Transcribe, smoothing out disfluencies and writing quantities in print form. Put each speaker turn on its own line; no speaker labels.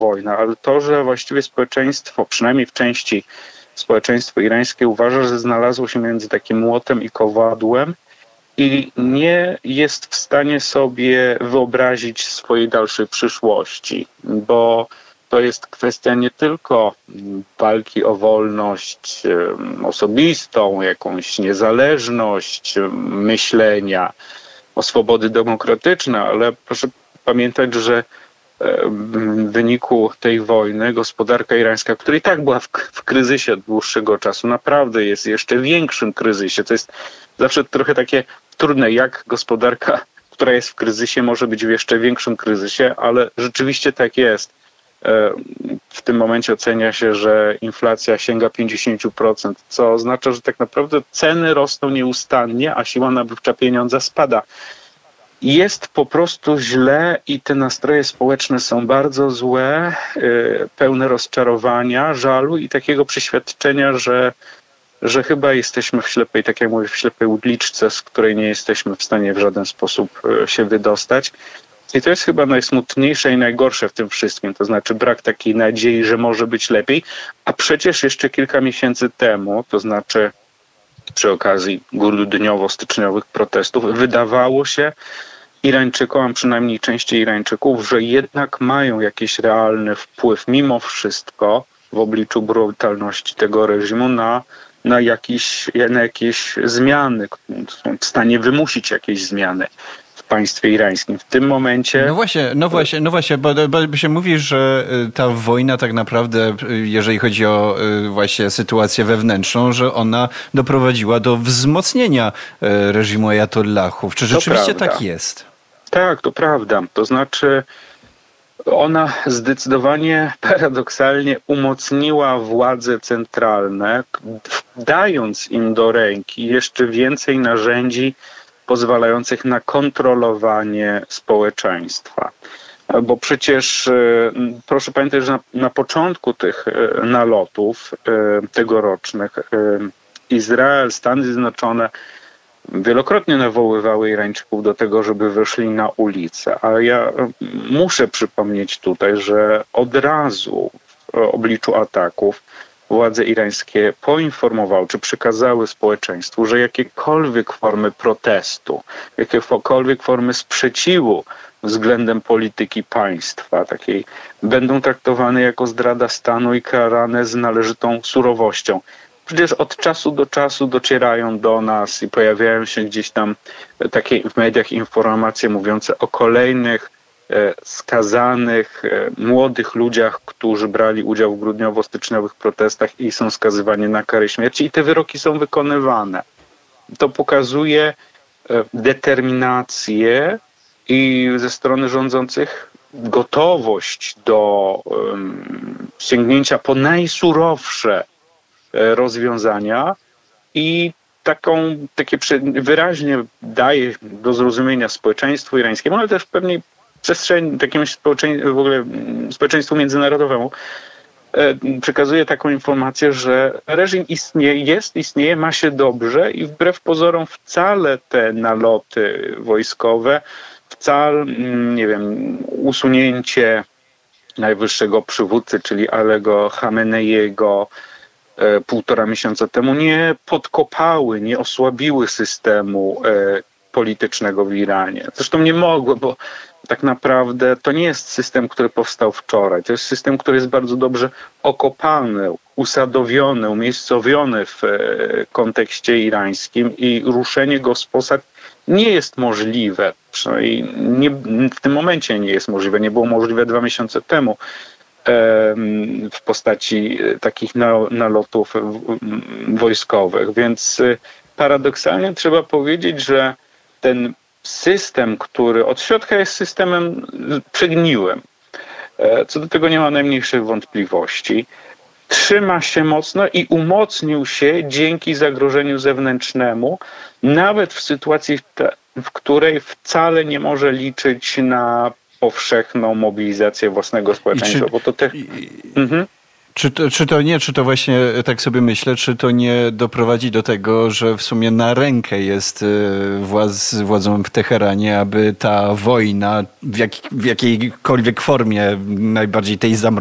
wojna, ale to, że właściwie społeczeństwo, przynajmniej w części społeczeństwo irańskie uważa, że znalazło się między takim młotem i kowadłem i nie jest w stanie sobie wyobrazić swojej dalszej przyszłości, bo to jest kwestia nie tylko walki o wolność osobistą, jakąś niezależność myślenia, o swobody demokratyczne, ale proszę pamiętać, że w wyniku tej wojny gospodarka irańska, która i tak była w kryzysie od dłuższego czasu, naprawdę jest jeszcze większym kryzysie. To jest zawsze trochę takie trudne, jak gospodarka, która jest w kryzysie, może być w jeszcze większym kryzysie, ale rzeczywiście tak jest. W tym momencie ocenia się, że inflacja sięga 50%, co oznacza, że tak naprawdę ceny rosną nieustannie, a siła nabywcza pieniądza spada. Jest po prostu źle i te nastroje społeczne są bardzo złe, pełne rozczarowania, żalu i takiego przeświadczenia, że chyba jesteśmy w ślepej, tak jak mówię, w ślepej uliczce, z której nie jesteśmy w stanie w żaden sposób się wydostać. I to jest chyba najsmutniejsze i najgorsze w tym wszystkim, to znaczy brak takiej nadziei, że może być lepiej, a przecież jeszcze kilka miesięcy temu, to znaczy przy okazji grudniowo-styczniowych protestów, wydawało się Irańczykom, a przynajmniej części Irańczyków, że jednak mają jakiś realny wpływ mimo wszystko w obliczu brutalności tego reżimu na jakieś zmiany, są w stanie wymusić jakieś zmiany w państwie irańskim. W tym momencie...
No właśnie, bo się mówi, że ta wojna tak naprawdę, jeżeli chodzi o właśnie sytuację wewnętrzną, że ona doprowadziła do wzmocnienia reżimu ajatollahów. Czy rzeczywiście tak jest?
Tak, to prawda. To znaczy ona zdecydowanie paradoksalnie umocniła władze centralne, dając im do ręki jeszcze więcej narzędzi pozwalających na kontrolowanie społeczeństwa. Bo przecież proszę pamiętać, że na początku tych nalotów tegorocznych Izrael, Stany Zjednoczone wielokrotnie nawoływały Irańczyków do tego, żeby wyszli na ulicę. Ale ja muszę przypomnieć tutaj, że od razu w obliczu ataków władze irańskie poinformowały, czy przekazały społeczeństwu, że jakiekolwiek formy protestu, jakiekolwiek formy sprzeciwu względem polityki państwa takiej będą traktowane jako zdrada stanu i karane z należytą surowością. Przecież od czasu do czasu docierają do nas i pojawiają się gdzieś tam takie w mediach informacje mówiące o kolejnych skazanych młodych ludziach, którzy brali udział w grudniowo-styczniowych protestach i są skazywani na karę śmierci i te wyroki są wykonywane. To pokazuje determinację i ze strony rządzących gotowość do sięgnięcia po najsurowsze rozwiązania i takie wyraźnie daje do zrozumienia społeczeństwu irańskiemu, ale też w pewnej przestrzeni, takim w ogóle społeczeństwu międzynarodowemu przekazuje taką informację, że reżim istnieje, ma się dobrze i wbrew pozorom wcale te naloty wojskowe, wcale, nie wiem, usunięcie najwyższego przywódcy, czyli Alego Chameneiego 1,5 miesiąca temu nie podkopały, nie osłabiły systemu politycznego w Iranie. Zresztą nie mogły, bo tak naprawdę to nie jest system, który powstał wczoraj. To jest system, który jest bardzo dobrze okopany, usadowiony, umiejscowiony w kontekście irańskim i ruszenie go z posad nie jest możliwe. Przynajmniej w tym momencie nie jest możliwe. Nie było możliwe 2 miesiące temu w postaci takich nalotów wojskowych. Więc paradoksalnie trzeba powiedzieć, że ten system, który od środka jest systemem przegniłym, co do tego nie ma najmniejszych wątpliwości, trzyma się mocno i umocnił się dzięki zagrożeniu zewnętrznemu, nawet w sytuacji, w której wcale nie może liczyć na powszechną mobilizację własnego społeczeństwa. Bo to
Czy to właśnie tak sobie myślę, czy to nie doprowadzi do tego, że w sumie na rękę jest władzom w Teheranie, aby ta wojna w jakiejkolwiek formie, najbardziej tej